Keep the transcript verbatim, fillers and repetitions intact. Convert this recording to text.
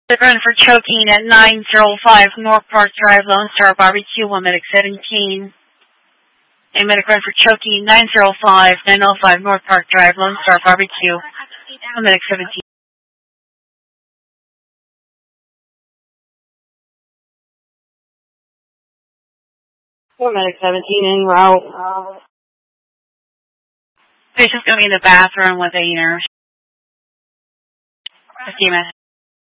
They're running for choking at nine oh five North Park Drive, Lone Star Barbecue, one medic seventeen. A medic run for choking, nine oh five, nine oh five North Park Drive, Lone Star Barbecue, one medic seventeen. One medic seventeen en route. Patient's going to be in the bathroom with a nurse.